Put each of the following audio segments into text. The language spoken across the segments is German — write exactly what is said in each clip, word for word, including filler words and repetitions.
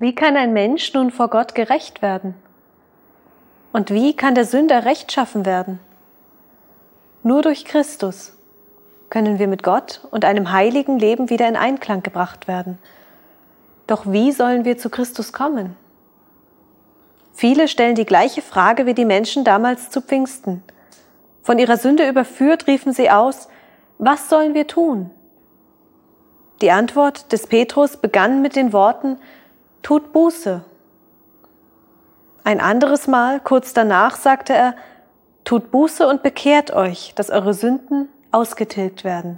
Wie kann ein Mensch nun vor Gott gerecht werden? Und wie kann der Sünder rechtschaffen werden? Nur durch Christus können wir mit Gott und einem heiligen Leben wieder in Einklang gebracht werden. Doch wie sollen wir zu Christus kommen? Viele stellen die gleiche Frage wie die Menschen damals zu Pfingsten. Von ihrer Sünde überführt, riefen sie aus: Was sollen wir tun? Die Antwort des Petrus begann mit den Worten: Tut Buße. Ein anderes Mal, kurz danach, sagte er: Tut Buße und bekehrt euch, dass eure Sünden ausgetilgt werden.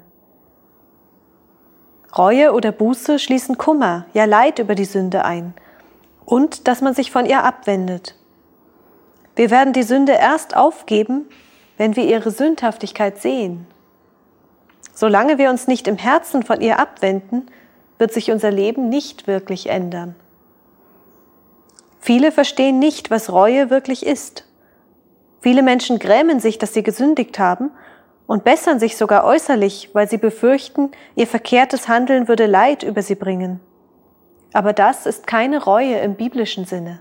Reue oder Buße schließen Kummer, ja Leid über die Sünde ein und dass man sich von ihr abwendet. Wir werden die Sünde erst aufgeben, wenn wir ihre Sündhaftigkeit sehen. Solange wir uns nicht im Herzen von ihr abwenden, wird sich unser Leben nicht wirklich ändern. Viele verstehen nicht, was Reue wirklich ist. Viele Menschen grämen sich, dass sie gesündigt haben und bessern sich sogar äußerlich, weil sie befürchten, ihr verkehrtes Handeln würde Leid über sie bringen. Aber das ist keine Reue im biblischen Sinne.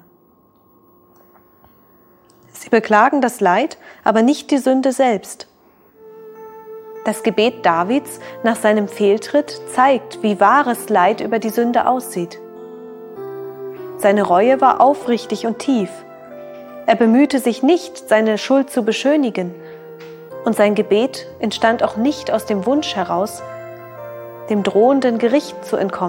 Sie beklagen das Leid, aber nicht die Sünde selbst. Das Gebet Davids nach seinem Fehltritt zeigt, wie wahres Leid über die Sünde aussieht. Seine Reue war aufrichtig und tief. Er bemühte sich nicht, seine Schuld zu beschönigen, und sein Gebet entstand auch nicht aus dem Wunsch heraus, dem drohenden Gericht zu entkommen.